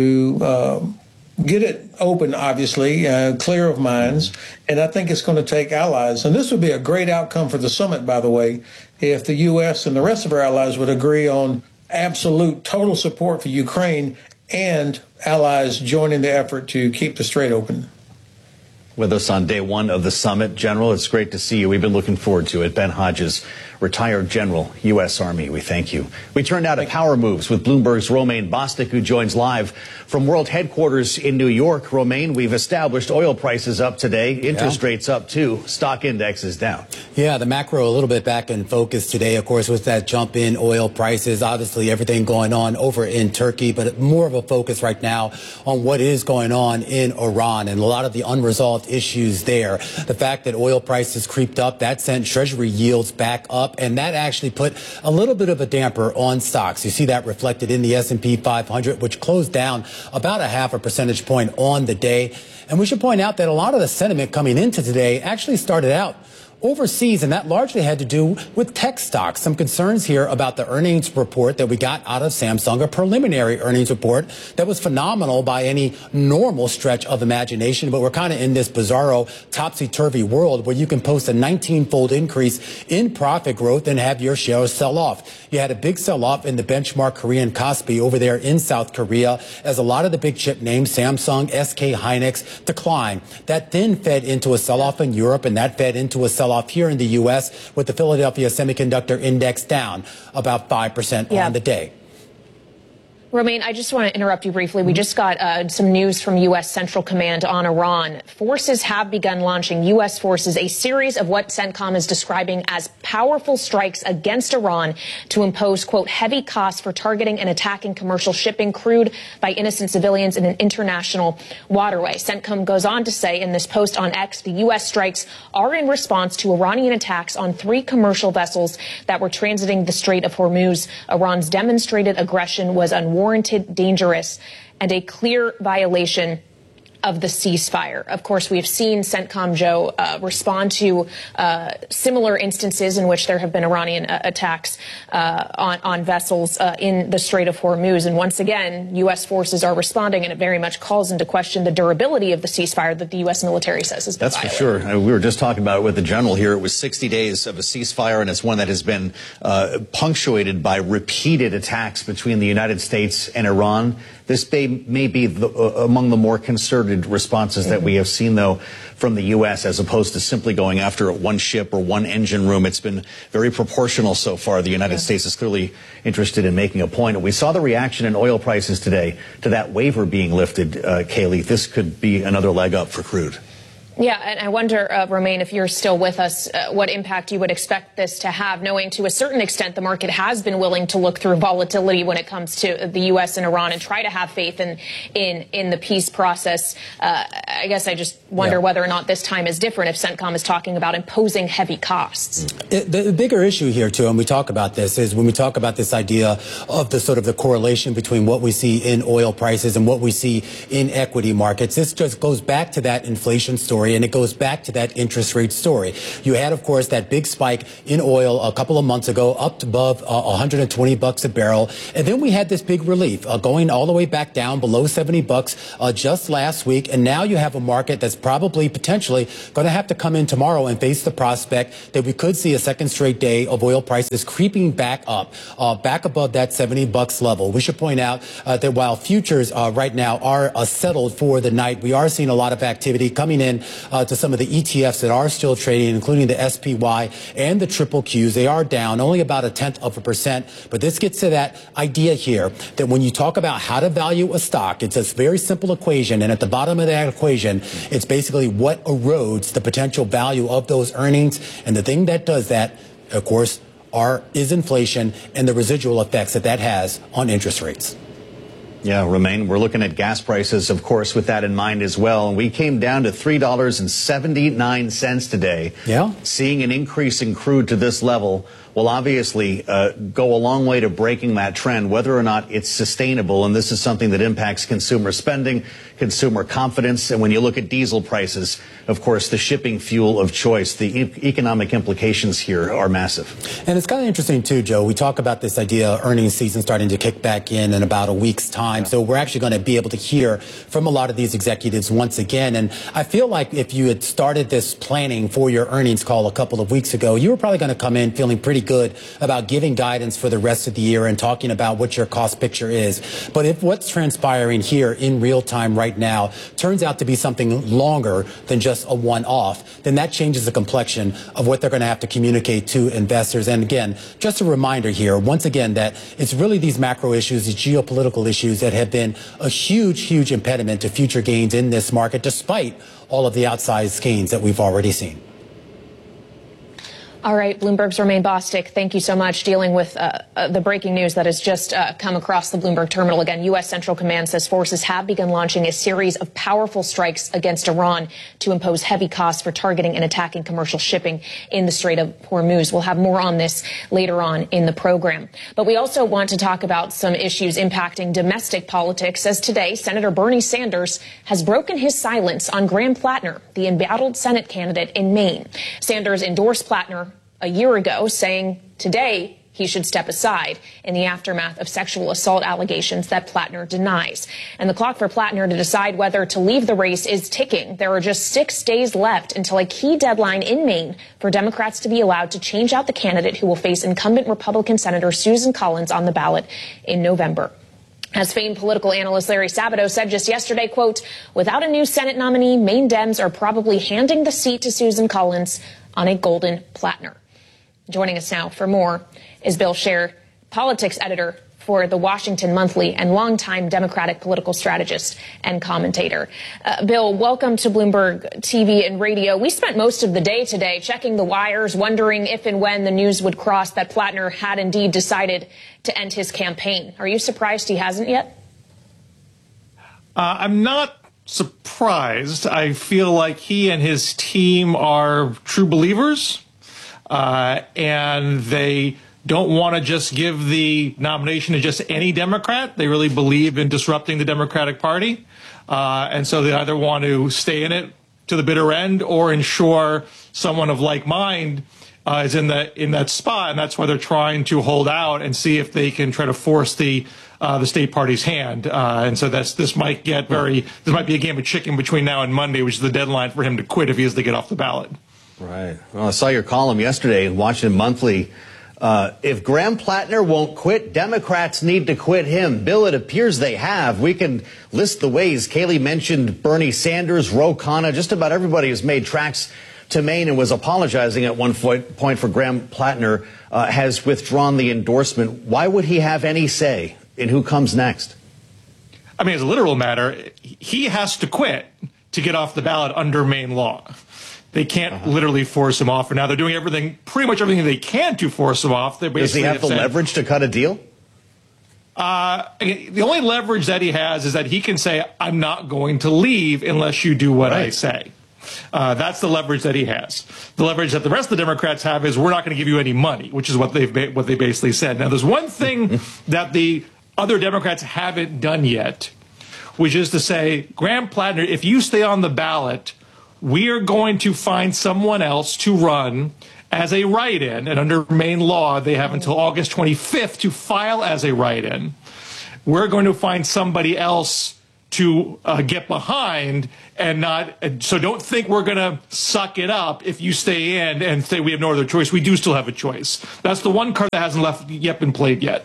to get it open, obviously, clear of mines, and I think it's going to take allies. And this would be a great outcome for the summit, by the way, if the U.S. and the rest of our allies would agree on absolute total support for Ukraine and allies joining the effort to keep the strait open. With us on day one of the summit, General, it's great to see you. We've been looking forward to it. Ben Hodges, retired General, U.S. Army. We thank you. We turn now to power moves with Bloomberg's Romaine Bostick, who joins live from World Headquarters in New York. Romaine, we've established oil prices up today, interest rates up too, stock index is down. Yeah, the macro a little bit back in focus today, of course, with that jump in oil prices. Obviously, everything going on over in Turkey, but more of a focus right now on what is going on in Iran and a lot of the unresolved issues there. The fact that oil prices creeped up, that sent Treasury yields back up, and that actually put a little bit of a damper on stocks. You see that reflected in the S&P 500, which closed down about 0.5 percentage point on the day. And we should point out that a lot of the sentiment coming into today actually started out overseas, and that largely had to do with tech stocks. Some concerns here about the earnings report that we got out of Samsung, a preliminary earnings report that was phenomenal by any normal stretch of imagination. But we're kind of in this bizarro, topsy-turvy world where you can post a 19-fold increase in profit growth and have your shares sell off. You had a big sell-off in the benchmark Korean Kospi over there in South Korea as a lot of the big chip names, Samsung, SK Hynix, declined. That then fed into a sell-off in Europe, and that fed into a sell-off here in the U.S. with the Philadelphia Semiconductor Index down about 5% on the day. Romaine, I just want to interrupt you briefly. We just got some news from U.S. Central Command on Iran. Forces have begun launching, U.S. forces, a series of what CENTCOM is describing as powerful strikes against Iran to impose, quote, heavy costs for targeting and attacking commercial shipping crude by innocent civilians in an international waterway. CENTCOM goes on to say in this post on X, the U.S. strikes are in response to Iranian attacks on 3 commercial vessels that were transiting the Strait of Hormuz. Iran's demonstrated aggression was unwarranted, dangerous, and a clear violation of the ceasefire. Of course, we have seen CENTCOM, Joe, respond to similar instances in which there have been Iranian attacks on vessels in the Strait of Hormuz. And once again, U.S. forces are responding, and it very much calls into question the durability of the ceasefire that the U.S. military says has been That's violated. for sure. We were just talking about it with the general here. It was 60 days of a ceasefire, and it's one that has been punctuated by repeated attacks between the United States and Iran. This may be among the more concerted concerted responses that we have seen, though, from the U.S., as opposed to simply going after one ship or one engine room. It's been very proportional so far. The United States is clearly interested in making a point. And we saw the reaction in oil prices today to that waiver being lifted, Kayleigh. This could be another leg up for crude. Yeah, and I wonder, Romain, if you're still with us, what impact you would expect this to have, knowing to a certain extent the market has been willing to look through volatility when it comes to the U.S. and Iran and try to have faith in the peace process. I guess I just wonder whether or not this time is different if CENTCOM is talking about imposing heavy costs. The bigger issue here, too, and we talk about this, is when we talk about this idea of the sort of the correlation between what we see in oil prices and what we see in equity markets. This just goes back to that inflation story. And it goes back to that interest rate story. You had, of course, that big spike in oil a couple of months ago, up to above $120 a barrel. And then we had this big relief going all the way back down below $70 just last week. And now you have a market that's probably potentially going to have to come in tomorrow and face the prospect that we could see a second straight day of oil prices creeping back up, back above that $70 level. We should point out that while futures right now are settled for the night, we are seeing a lot of activity coming in to some of the ETFs that are still trading, including the SPY and the triple Qs. They are down only about 0.1%. But this gets to that idea here that when you talk about how to value a stock, it's a very simple equation. And at the bottom of that equation, it's basically what erodes the potential value of those earnings. And the thing that does that, of course, is inflation and the residual effects that has on interest rates. Yeah, Romain, we're looking at gas prices, of course, with that in mind as well. And we came down to $3.79 today. Yeah. Seeing an increase in crude to this level will obviously go a long way to breaking that trend, whether or not it's sustainable. And this is something that impacts consumer spending, consumer confidence. And when you look at diesel prices, of course, the shipping fuel of choice, the economic implications here are massive. And it's kind of interesting, too, Joe. We talk about this idea of earnings season starting to kick back in about a week's time. Yeah. So we're actually going to be able to hear from a lot of these executives once again. And I feel like if you had started this planning for your earnings call a couple of weeks ago, you were probably going to come in feeling pretty good about giving guidance for the rest of the year and talking about what your cost picture is. But if what's transpiring here in real time right now turns out to be something longer than just a one-off, then that changes the complexion of what they're going to have to communicate to investors. And again, just a reminder here, once again, that it's really these macro issues, these geopolitical issues that have been a huge, huge impediment to future gains in this market, despite all of the outsized gains that we've already seen. All right, Bloomberg's Romain Bostick, thank you so much. Dealing with the breaking news that has just come across the Bloomberg terminal. Again, U.S. Central Command says forces have begun launching a series of powerful strikes against Iran to impose heavy costs for targeting and attacking commercial shipping in the Strait of Hormuz. We'll have more on this later on in the program. But we also want to talk about some issues impacting domestic politics, as today Senator Bernie Sanders has broken his silence on Graham Plattner, the embattled Senate candidate in Maine. Sanders endorsed Plattner a year ago, saying today he should step aside in the aftermath of sexual assault allegations that Plattner denies. And the clock for Plattner to decide whether to leave the race is ticking. There are just 6 days left until a key deadline in Maine for Democrats to be allowed to change out the candidate who will face incumbent Republican Senator Susan Collins on the ballot in November. As famed political analyst Larry Sabato said just yesterday, quote, without a new Senate nominee, Maine Dems are probably handing the seat to Susan Collins on a golden platter. Joining us now for more is Bill Scher, politics editor for the Washington Monthly and longtime Democratic political strategist and commentator. Bill, welcome to Bloomberg TV and radio. We spent most of the day today checking the wires, wondering if and when the news would cross that Plattner had indeed decided to end his campaign. Are you surprised he hasn't yet? I'm not surprised. I feel like he and his team are true believers. And they don't want to just give the nomination to just any Democrat. They really believe in disrupting the Democratic Party. And so they either want to stay in it to the bitter end or ensure someone of like mind is in that spot. And that's why they're trying to hold out and see if they can try to force the state party's hand. And so this might be a game of chicken between now and Monday, which is the deadline for him to quit if he has to get off the ballot. Right. Well, I saw your column yesterday in Washington Monthly If Graham Plattner won't quit, Democrats need to quit him. Bill, it appears they have. We can list the ways. Kayleigh mentioned Bernie Sanders, Ro Khanna, just about everybody who's made tracks to Maine and was apologizing at one point for Graham Plattner has withdrawn the endorsement. Why would he have any say in who comes next? I mean, as a literal matter, he has to quit to get off the ballot under Maine law. They can't literally force him off. And now they're doing pretty much everything they can to force him off. Does he have the leverage to cut a deal? The only leverage that he has is that he can say, I'm not going to leave unless you do what I say. That's the leverage that he has. The leverage that the rest of the Democrats have is we're not going to give you any money, which is what they basically said. Now, there's one thing that the other Democrats haven't done yet, which is to say, Graham Plattner, if you stay on the ballot, we are going to find someone else to run as a write-in. And under Maine law, they have until August 25th to file as a write-in. We're going to find somebody else to get behind and not. So don't think we're going to suck it up if you stay in and say we have no other choice. We do still have a choice. That's the one card that hasn't yet been played yet.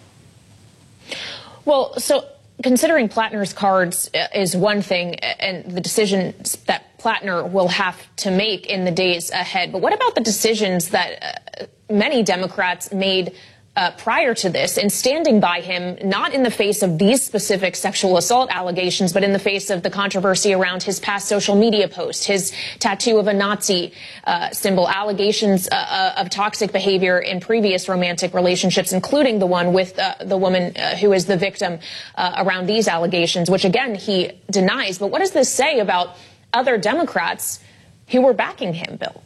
Well, so considering Plattner's cards is one thing and the decisions that Plattner will have to make in the days ahead. But what about the decisions that many Democrats made prior to this in standing by him, not in the face of these specific sexual assault allegations, but in the face of the controversy around his past social media post, his tattoo of a Nazi symbol, allegations of toxic behavior in previous romantic relationships, including the one with the woman who is the victim around these allegations, which, again, he denies. But what does this say about other Democrats who were backing him, Bill?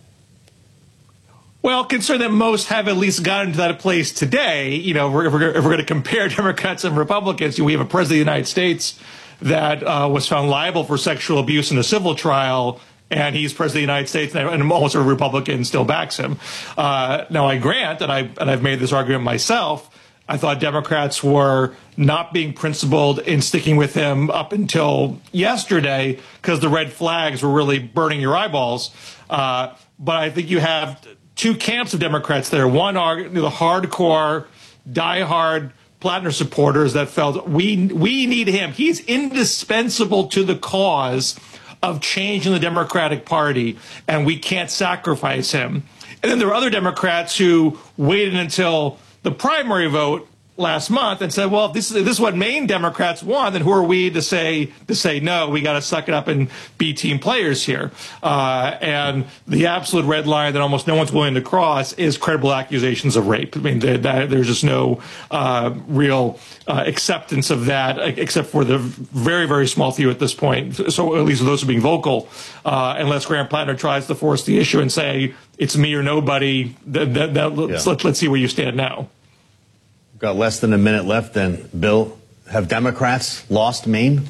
Well, considering that most have at least gotten to that place today, you know, if we're going to compare Democrats and Republicans, we have a president of the United States that was found liable for sexual abuse in a civil trial, and he's president of the United States, and almost every Republican still backs him. Now, I grant, and I've made this argument myself, I thought Democrats were not being principled in sticking with him up until yesterday because the red flags were really burning your eyeballs. But I think you have two camps of Democrats there. One are the hardcore, diehard Plattner supporters that felt we need him. He's indispensable to the cause of change in the Democratic Party, and we can't sacrifice him. And then there are other Democrats who waited until the primary vote last month and said, well, if this is what Maine Democrats want, then who are we to say no, we got to suck it up and be team players here. And the absolute red line that almost no one's willing to cross is credible accusations of rape. I mean, there's just no real acceptance of that, except for the very, very small few at this point. So at least those are being vocal, unless Graham Plattner tries to force the issue and say, it's me or nobody. Let's see where you stand now. Got less than a minute left then. Bill, have Democrats lost Maine?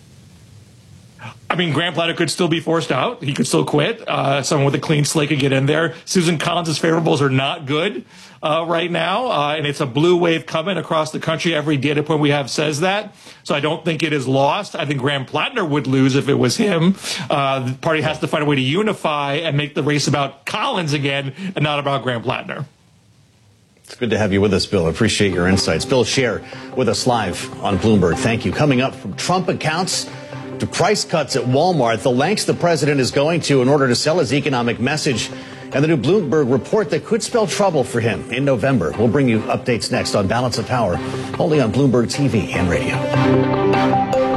I mean, Graham Plattner could still be forced out. He could still quit. Someone with a clean slate could get in there. Susan Collins' favorables are not good right now, and it's a blue wave coming across the country. Every data point we have says that. So I don't think it is lost. I think Graham Plattner would lose if it was him. The party has to find a way to unify and make the race about Collins again and not about Graham Plattner. It's good to have you with us, Bill. I appreciate your insights. Bill Scher with us live on Bloomberg. Thank you. Coming up, from Trump accounts to price cuts at Walmart, the lengths the president is going to in order to sell his economic message, and the new Bloomberg report that could spell trouble for him in November. We'll bring you updates next on Balance of Power, only on Bloomberg TV and radio.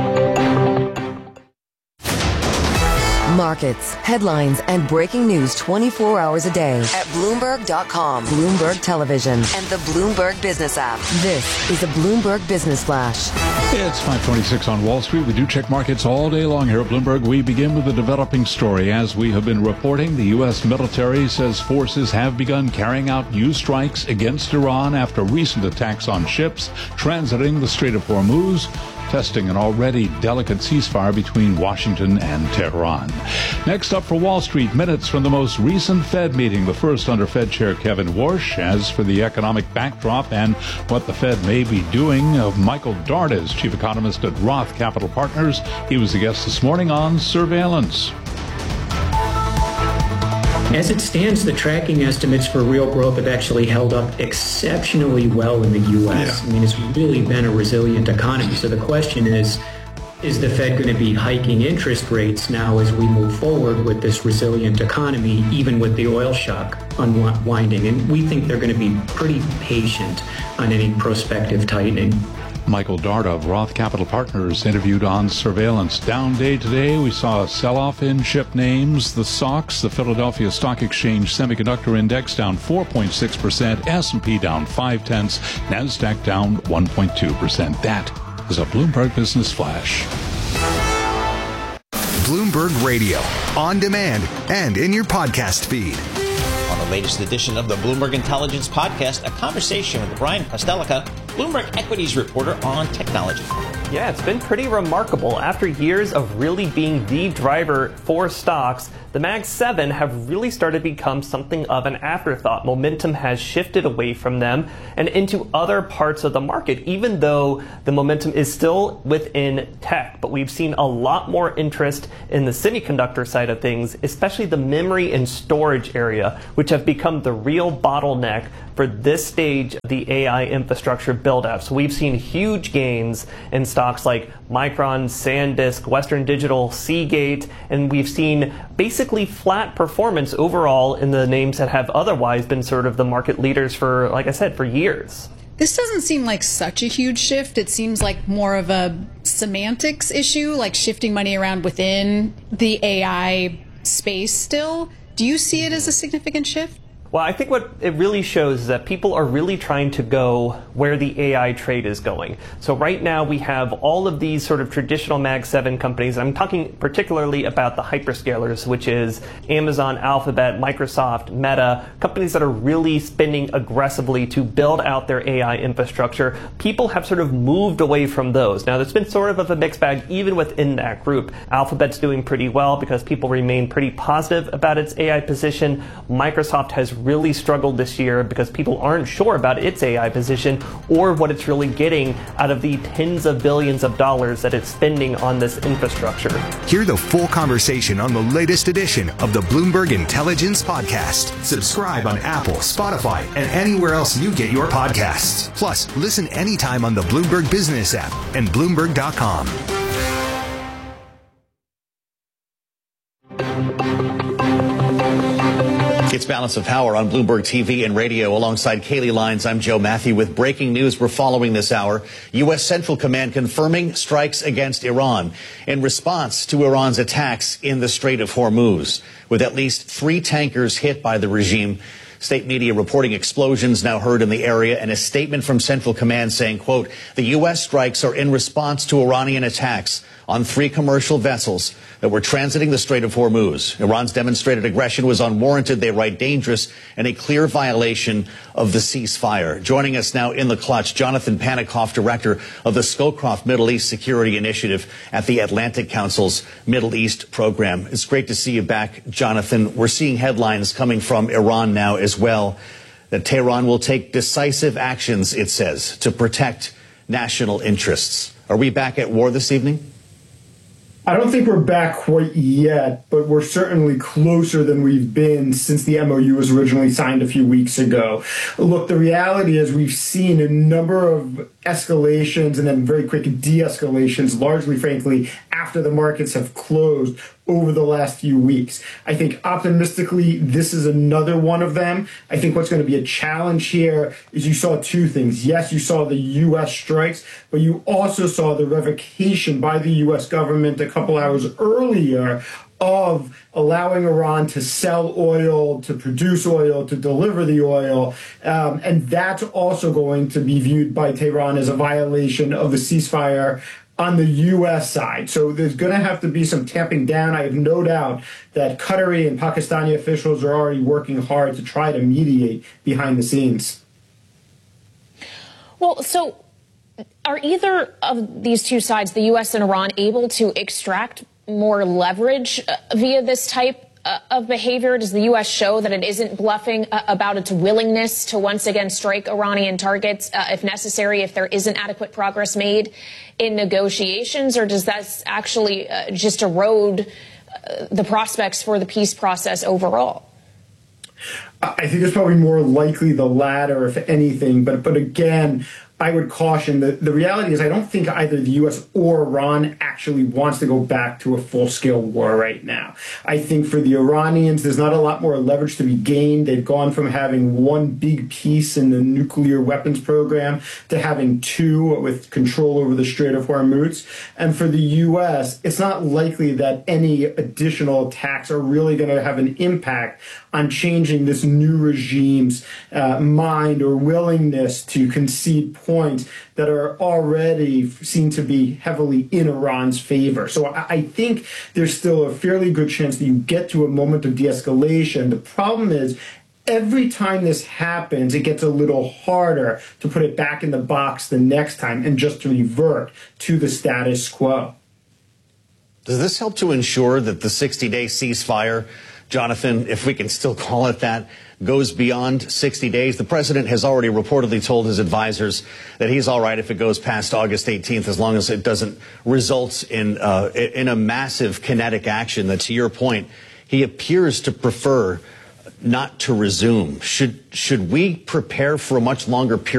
Markets, headlines, and breaking news 24 hours a day at Bloomberg.com, Bloomberg Television, and the Bloomberg Business app. This is a Bloomberg Business Flash. It's 5:26 on Wall Street. We do check markets all day long here at Bloomberg. We begin with a developing story. As we have been reporting, the U.S. military says forces have begun carrying out new strikes against Iran after recent attacks on ships transiting the Strait of Hormuz, testing an already delicate ceasefire between Washington and Tehran. Next up for Wall Street, minutes from the most recent Fed meeting, the first under Fed Chair Kevin Warsh. As for the economic backdrop and what the Fed may be doing, Michael Dardes, chief economist at Roth Capital Partners. He was the guest this morning on Surveillance. As it stands, the tracking estimates for real growth have actually held up exceptionally well in the U.S. I mean, it's really been a resilient economy. So the question is the Fed going to be hiking interest rates now as we move forward with this resilient economy, even with the oil shock unwinding? And we think they're going to be pretty patient on any prospective tightening. Michael Dart of Roth Capital Partners interviewed on surveillance. Down day today, we saw a sell-off in chip names. The SOX, the Philadelphia Stock Exchange Semiconductor Index, down 4.6%. S&P down 0.5. NASDAQ down 1.2%. That is a Bloomberg Business Flash. Bloomberg Radio, on demand and in your podcast feed. On the latest edition of the Bloomberg Intelligence Podcast, a conversation with Brian Kostelka, Bloomberg Equities reporter on technology. Yeah, it's been pretty remarkable. After years of really being the driver for stocks, the Mag 7 have really started to become something of an afterthought. Momentum has shifted away from them and into other parts of the market, even though the momentum is still within tech. But we've seen a lot more interest in the semiconductor side of things, especially the memory and storage area, which have become the real bottleneck for this stage of the AI infrastructure build-out. So we've seen huge gains in stocks like Micron, SanDisk, Western Digital, Seagate, and we've seen basically flat performance overall in the names that have otherwise been sort of the market leaders for, like I said, for years. This doesn't seem like such a huge shift. It seems like more of a semantics issue, like shifting money around within the AI space still. Do you see it as a significant shift? Well, I think what it really shows is that people are really trying to go where the AI trade is going. So right now we have all of these sort of traditional Mag 7 companies. I'm talking particularly about the hyperscalers, which is Amazon, Alphabet, Microsoft, Meta, companies that are really spending aggressively to build out their AI infrastructure. People have sort of moved away from those. Now, there's been sort of a mixed bag even within that group. Alphabet's doing pretty well because people remain pretty positive about its AI position. Microsoft has really struggled this year because people aren't sure about its AI position or what it's really getting out of the tens of billions of dollars that it's spending on this infrastructure. Hear the full conversation on the latest edition of the Bloomberg Intelligence Podcast. Subscribe on Apple, Spotify, and anywhere else you get your podcasts. Plus, listen anytime on the Bloomberg Business app and Bloomberg.com. It's Balance of Power on Bloomberg TV and radio. Alongside Kaylee Lyons, I'm Joe Matthew with breaking news we're following this hour. U.S. Central Command confirming strikes against Iran in response to Iran's attacks in the Strait of Hormuz, with at least 3 tankers hit by the regime. State media reporting explosions now heard in the area, and a statement from Central Command saying, quote, the U.S. strikes are in response to Iranian attacks on 3 commercial vessels that were transiting the Strait of Hormuz. Iran's demonstrated aggression was unwarranted, they write dangerous, and a clear violation of the ceasefire. Joining us now in the clutch, Jonathan Panikoff, director of the Scowcroft Middle East Security Initiative at the Atlantic Council's Middle East program. It's great to see you back, Jonathan. We're seeing headlines coming from Iran now as well, that Tehran will take decisive actions, it says, to protect national interests. Are we back at war this evening? I don't think we're back quite yet, but we're certainly closer than we've been since the MOU was originally signed a few weeks ago. Look, the reality is we've seen a number of escalations and then very quick de-escalations, largely, frankly, after the markets have closed over the last few weeks. I think optimistically, this is another one of them. I think what's going to be a challenge here is you saw 2 things. Yes, you saw the U.S. strikes, but you also saw the revocation by the U.S. government a couple hours earlier of allowing Iran to sell oil, to produce oil, to deliver the oil. And that's also going to be viewed by Tehran as a violation of the ceasefire on the U.S. side. So there's going to have to be some tamping down. I have no doubt that Qatari and Pakistani officials are already working hard to try to mediate behind the scenes. Well, so are either of these two sides, the U.S. and Iran, able to extract more leverage via this type of behavior? Does the U.S. show that it isn't bluffing about its willingness to once again strike Iranian targets if necessary, if there isn't adequate progress made in negotiations? Or does that actually just erode the prospects for the peace process overall? I think it's probably more likely the latter, if anything. But again, I would caution that the reality is I don't think either the U.S. or Iran actually wants to go back to a full-scale war right now. I think for the Iranians, there's not a lot more leverage to be gained. They've gone from having one big piece in the nuclear weapons program to having two with control over the Strait of Hormuz. And for the U.S., it's not likely that any additional attacks are really going to have an impact on changing this new regime's mind or willingness to concede points that are already seen to be heavily in Iran's favor. So I think there's still a fairly good chance that you get to a moment of de-escalation. The problem is, every time this happens, it gets a little harder to put it back in the box the next time and just to revert to the status quo. Does this help to ensure that the 60-day ceasefire, Jonathan, if we can still call it that, goes beyond 60 days? The president has already reportedly told his advisors that he's all right if it goes past August 18th, as long as it doesn't result in a massive kinetic action that, to your point, he appears to prefer not to resume. Should we prepare for a much longer period